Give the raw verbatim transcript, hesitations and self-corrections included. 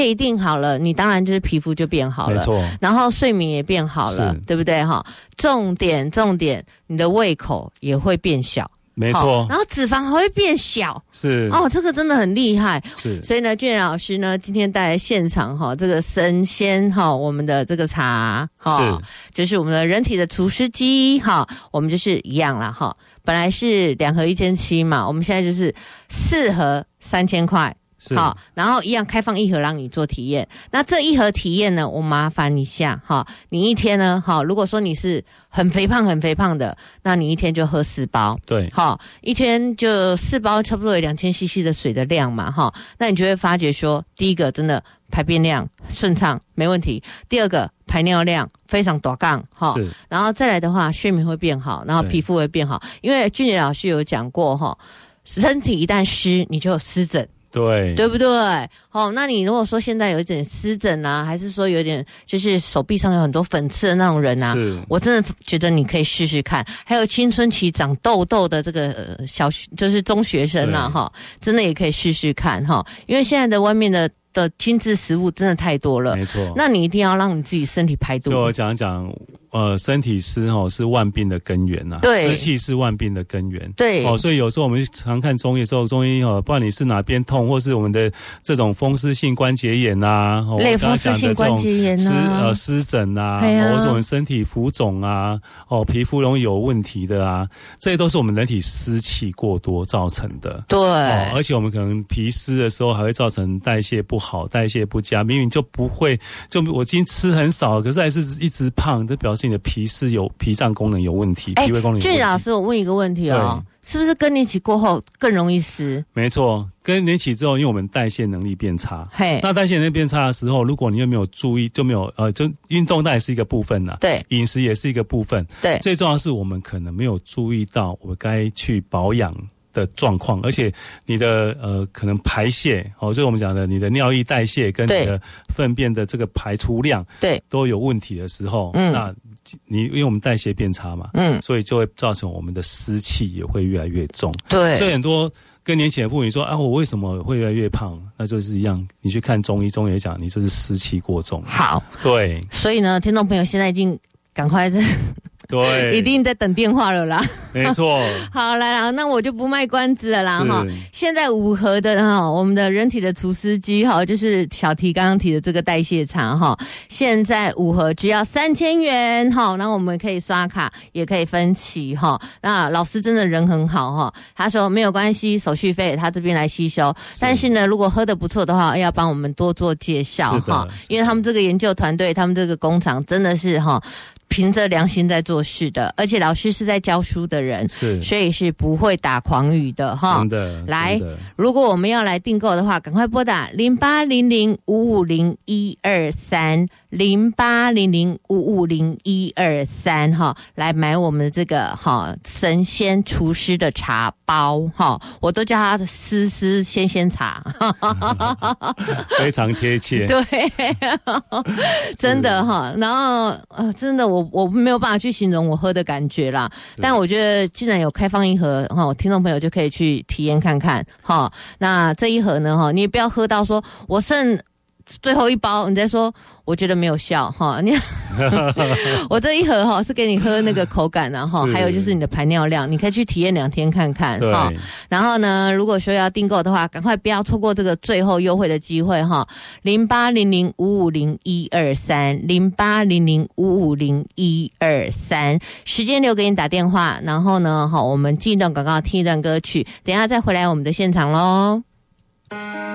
一定好了，你当然就是皮肤就变好了， 没错， 然后睡眠也变好了，对不对哈？重点重点，你的胃口也会变小。 没错， 然后脂肪还会变小， 是哦，这个真的很厉害。 是， 所以呢，俊老师呢今天带来现场哈，这个神仙哈，我们的这个茶哈，是，就是我们的人体的除湿机哈，我们就是一样啦哈，本来是两盒一千七嘛，我们现在就是四盒三千块。好，然后一样开放一盒让你做体验。那这一盒体验呢，我麻烦一下哈，你一天呢，好，如果说你是很肥胖很肥胖的，那你一天就喝四包， 对， 好，一天就四包，差不多有两千 C C 的水的量嘛，哈，那你就会发觉说，第一个真的排便量顺畅，没问题；第二个排尿量非常大杠，哈，然后再来的话，睡眠会变好，然后皮肤会变好，因为俊杰老师有讲过哈，身体一旦湿，你就有湿疹。 对， 对不对？哦，那你如果说现在有一点湿疹啊，还是说有点就是手臂上有很多粉刺的那种人啊，我真的觉得你可以试试看。还有青春期长痘痘的这个、呃、小就是中学生啊，哈，真的也可以试试看哈，因为现在的外面的的精致食物真的太多了， 没错。 那你一定要让你自己身体排毒。 就我讲讲。呃，身体湿哦是万病的根源呐、啊， 对， 湿气是万病的根源， 对， 哦，所以有时候我们常看中医的时候，中医哦，不管你是哪边痛，或是我们的这种风湿性关节炎呐、啊，哦， 类风湿性关节炎湿呃湿疹啊，啊或是我们身体浮肿啊，哦，皮肤容易有问题的啊，这些都是我们人体湿气过多造成的， 对， 哦，而且我们可能皮湿的时候还会造成代谢不好、代谢不佳，明明就不会，就我今天吃很少，可是还是一直胖，这表示你的皮是有脾脏功能有问题，脾胃功能有问题。 俊老师，我问一个问题哦，是不是更年期过后更容易湿？ 没错，更年期之后，因为我们代谢能力变差，嘿，那代谢能力变差的时候，如果你又没有注意，就没有呃，就运动当然是一个部分啦， 对， 饮食也是一个部分， 对， 最重要的是我们可能没有注意到我该去保养的状况，而且你的呃可能排泄哦，就是我们讲的你的尿液代谢跟你的粪便的这个排出量对都有问题的时候，嗯，那你因为我们代谢变差嘛，嗯，所以就会造成我们的湿气也会越来越重， 对， 所以很多更年期的妇女说啊，我为什么会越来越胖？那就是一样，你去看中医，中医也讲你就是湿气过重。 好， 对， 所以呢，听众朋友现在已经赶快在。 对， 一定在等电话了啦。 没错。 好，来啦，那我就不卖关子了啦哈。现在五盒的哈，我们的人体的除湿机哈，就是小提刚刚提的这个代谢茶哈，现在五盒只要三千元哈。那我们可以刷卡，也可以分期哈。那老师真的人很好哈，他说没有关系，手续费他这边来吸收。但是呢，如果喝得不错的话，要帮我们多做介绍哈，因为他们这个研究团队，他们这个工厂真的是哈。凭着良心在做事的，而且老师是在教书的人，是，所以是不会打诳语的哈。 真的， 来，如果我们要来订购的话，赶快拨打零八零零五五零一二三零八零零五五零一二三哈，来买我们的这个哈神仙厨师的茶包哈，我都叫它丝丝鲜鲜茶， 非常贴切。 对，真的哈，然后呃，真的我。我没有办法去形容我喝的感觉啦，但我觉得既然有开放一盒哈，听众朋友就可以去体验看看哈。那这一盒呢哈，你也不要喝到说我剩最后一包，你再说我觉得没有效哈。你我这一盒哈是给你喝那个口感啊哈，还有就是你的排尿量，你可以去体验两天看看哈。然后呢，如果说要订购的话，赶快不要错过这个最后优惠的机会哈。零八零零五五零一二三零八零零五五零一二三，时间留给你打电话，然后呢，好，我们进一段广告，听一段歌曲，等一下再回来我们的现场喽。